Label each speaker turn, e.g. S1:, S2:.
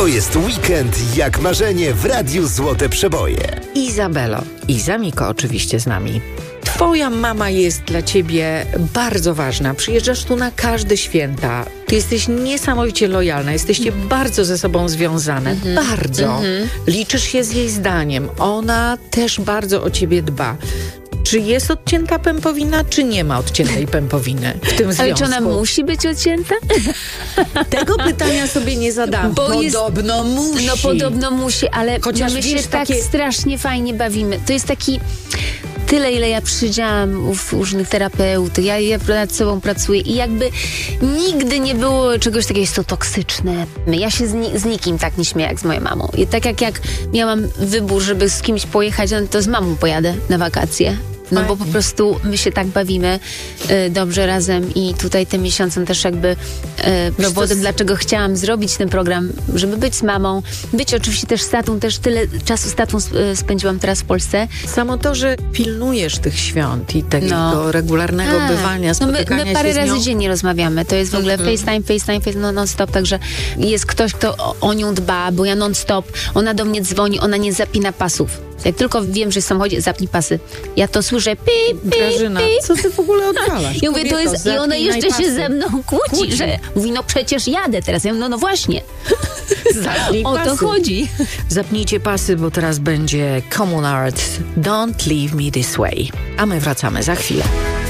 S1: To jest weekend jak marzenie w Radiu Złote Przeboje.
S2: Izabelo, Iza Miko oczywiście z nami. Twoja mama jest dla ciebie bardzo ważna. Przyjeżdżasz tu na każde święta. Ty jesteś niesamowicie lojalna. Jesteście bardzo ze sobą związane. Bardzo. Liczysz się z jej zdaniem. Ona też bardzo o ciebie dba. Czy jest odcięta pępowina, czy nie ma odciętej pępowiny w tym związku?
S3: Ale czy ona musi być odcięta?
S2: Tego pytania sobie nie zadam. Podobno musi.
S3: No podobno musi, ale
S2: chociaż
S3: my
S2: wiesz,
S3: się tak strasznie fajnie bawimy. To jest taki... Tyle, ile ja przyjrzałam u różnych terapeutów, ja nad sobą pracuję i jakby nigdy nie było czegoś takiego, jest to toksyczne. Ja się z nikim tak nie śmieję jak z moją mamą. I tak jak miałam wybór, żeby z kimś pojechać, no to z mamą pojadę na wakacje. No bo po prostu my się tak bawimy dobrze razem i tutaj tym miesiącem też jakby powodem, dlaczego chciałam zrobić ten program, żeby być z mamą, być oczywiście też z tatą, też tyle czasu z tatą spędziłam teraz w Polsce.
S2: Samo to, że pilnujesz tych świąt i takiego regularnego bywania, spotykania
S3: my parę
S2: się z nią.
S3: razy dziennie rozmawiamy, to jest w ogóle FaceTime, non-stop, także jest ktoś, kto o nią dba, bo ja non-stop, ona do mnie dzwoni, ona nie zapina pasów. Jak tylko wiem, że w samochodzie zapnij pasy, ja to słyszę pip,
S2: Grażyna, co ty w ogóle odwalasz?
S3: Ja mówię, to jest, i ona jeszcze się ze mną kłóci, że mówi, no przecież jadę teraz. Ja mówię, no właśnie. O to chodzi.
S2: Zapnijcie pasy, bo teraz będzie Common Art Don't Leave Me This Way. A my wracamy za chwilę.